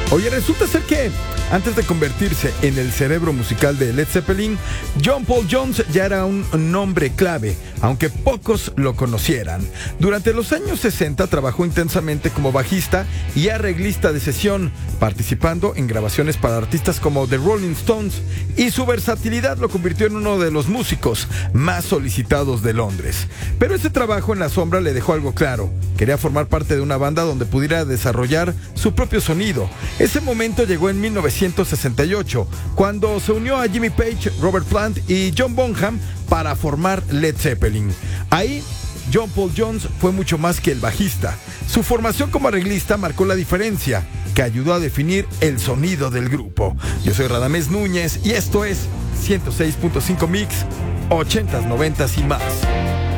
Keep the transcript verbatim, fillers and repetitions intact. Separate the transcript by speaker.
Speaker 1: Oye, resulta ser que antes de convertirse en el cerebro musical de Led Zeppelin, John Paul Jones ya era un nombre clave, aunque pocos lo conocieran. Durante los años sesenta trabajó intensamente como bajista y arreglista de sesión, participando en grabaciones para artistas como The Rolling Stones, y su versatilidad lo convirtió en uno de los músicos más solicitados de Londres. Pero ese trabajo en la sombra le dejó algo claro: quería formar parte de una banda donde pudiera desarrollar su propio sonido. Ese momento llegó en mil novecientos sesenta y ocho, cuando se unió a Jimmy Page, Robert Plant y John Bonham para formar Led Zeppelin. Ahí, John Paul Jones fue mucho más que el bajista. Su formación como arreglista marcó la diferencia, que ayudó a definir el sonido del grupo. Yo soy Radamés Núñez y esto es ciento seis punto cinco Mix, ochentas, noventas y más.